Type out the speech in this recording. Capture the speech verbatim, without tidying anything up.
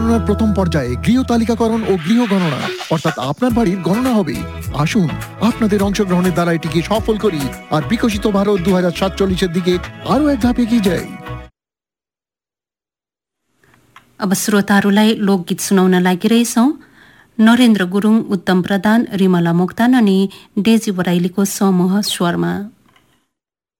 জনগণনার প্রথম পর্যায়ে গৃহ তালিকাকরণ ও গৃহ গণনা অর্থাৎ আপনার বাড়ির গণনা হবে। আসুন আপনাদের অংশগ্রহণের দ্বারা এটিকে সফল করি আর বিকশিত ভারত দু হাজার সাতচল্লিশের दिके आरो एक धाप एगিয়ে जाए। अब श्रोताहरूलाई लोकगीत सुनाउन लागिरहेछौं। नरेन्द्र गुरुङ, उत्तम प्रधान, रिमला मोक्तान अनि डेजी बराइलीको समूह स्वरमा।